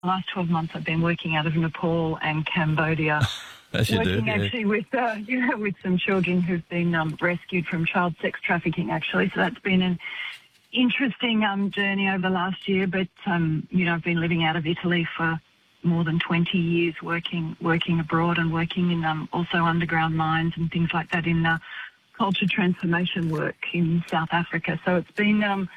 The last 12 months I've been working out of Nepal and Cambodia. As you working do, yeah. actually with with some children who've been rescued from child sex trafficking, actually. So that's been an interesting journey over the last year. But, I've been living out of Italy for more than 20 years, working abroad and working in also underground mines and things like that in culture transformation work in South Africa. So it's been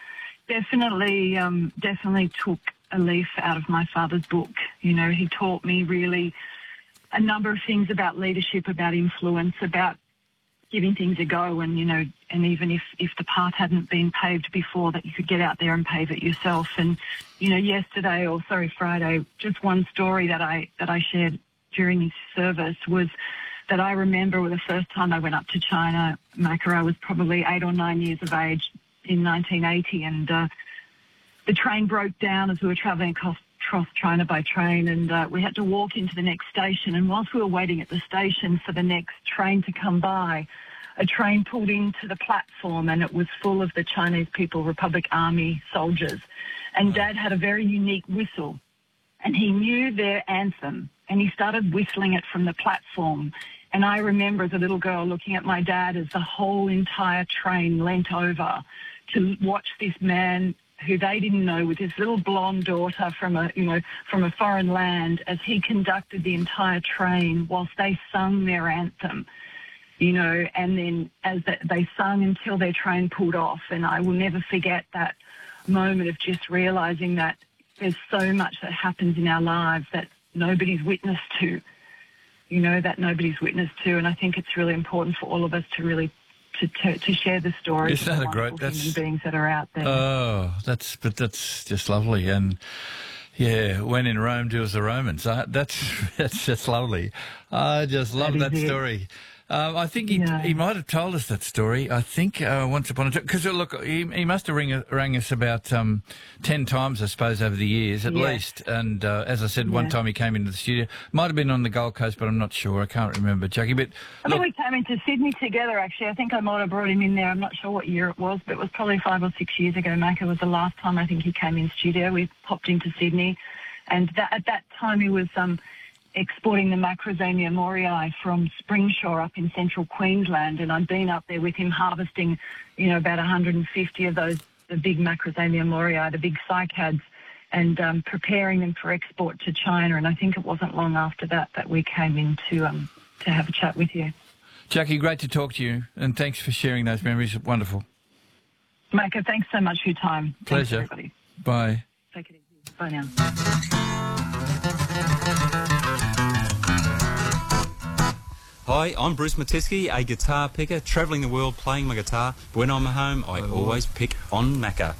definitely took a leaf out of my father's book. He taught me really a number of things about leadership, about influence, about giving things a go, and even if the path hadn't been paved before, that you could get out there and pave it yourself. And Friday, just one story that I shared during his service was that I remember the first time I went up to China, Macca. I was probably 8 or 9 years of age in 1980, and the train broke down as we were travelling across China by train, and we had to walk into the next station. And whilst we were waiting at the station for the next train to come by, a train pulled into the platform, and it was full of the Chinese People's Republic Army soldiers. And Dad had a very unique whistle, and he knew their anthem, and he started whistling it from the platform. And I remember as a little girl looking at my dad as the whole entire train leant over to watch this man who they didn't know, with his little blonde daughter from a foreign land, as he conducted the entire train whilst they sung their anthem, and then as they sung until their train pulled off. And I will never forget that moment of just realising that there's so much that happens in our lives that nobody's witness to, and I think it's really important for all of us to really to share the stories of the wonderful human beings that are out there. Oh, that's just lovely. And yeah, when in Rome, do as the Romans. That's just lovely. I just love that story. I think he might have told us that story. I think once upon a time, because look, he must have rang us about 10 times, I suppose, over the years at least. And as I said, one time he came into the studio. Might have been on the Gold Coast, but I'm not sure. I can't remember, Jackie. But I think we came into Sydney together. Actually, I think I might have brought him in there. I'm not sure what year it was, but it was probably 5 or 6 years ago. Macca was the last time I think he came in studio. We popped into Sydney, and at that time he was exporting the Macrozemia moriae from Springsure up in central Queensland, and I'd been up there with him harvesting, about 150 of those, the big Macrozemia moriae, the big cycads, and preparing them for export to China. And I think it wasn't long after that we came in to have a chat with you. Jackie, great to talk to you, and thanks for sharing those memories. Wonderful. Macca, thanks so much for your time. Pleasure. Thanks, everybody. Bye. Take it easy. Bye now. Hi, I'm Bruce Matisky, a guitar picker, travelling the world playing my guitar. When I'm at home, I always pick on Macca.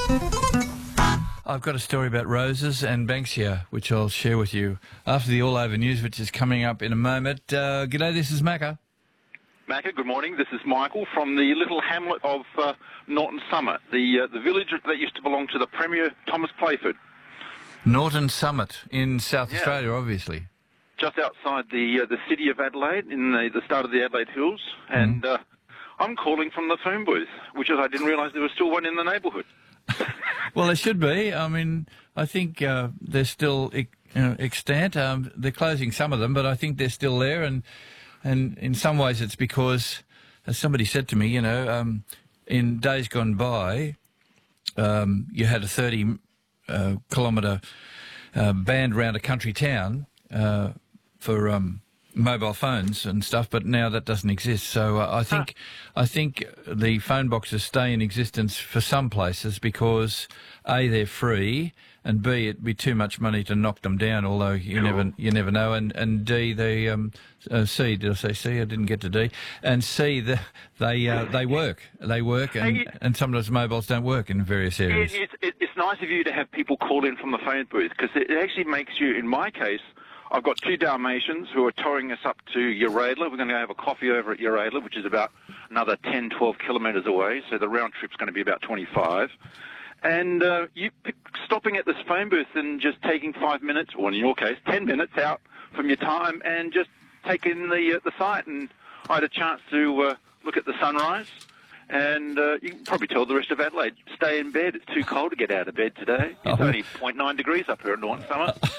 I've got a story about roses and Banksia, which I'll share with you after the All Over News, which is coming up in a moment. G'day, this is Macca. Macca, good morning. This is Michael from the little hamlet of Norton Summit, the village that used to belong to the Premier Thomas Playford. Norton Summit in South Australia, obviously. Just outside the city of Adelaide, in the start of the Adelaide Hills, and I'm calling from the phone booth, which is I didn't realise there was still one in the neighbourhood. Well, there should be. I mean, I think they're still extant. They're closing some of them, but I think they're still there, and in some ways it's because, as somebody said to me, in days gone by, you had a 30-kilometre band round a country town for mobile phones and stuff, but now that doesn't exist. So I think the phone boxes stay in existence for some places because A, they're free, and B, it'd be too much money to knock them down. Although you never know, and D, they C. Did I say C? I didn't get to D. And C, they work, and sometimes mobiles don't work in various areas. It's nice of you to have people call in from the phone booth, because it actually makes you, in my case, I've got 2 Dalmatians who are towing us up to Uradla. We're going to have a coffee over at Uradla, which is about another 10, 12 kilometres away, so the round trip's going to be about 25. And stopping at this phone booth and just taking 5 minutes, or in your case, 10 minutes out from your time, and just taking the site. And I had a chance to look at the sunrise. And you can probably tell the rest of Adelaide, stay in bed. It's too cold to get out of bed today. It's only 0.9 degrees up here at Norton Summit.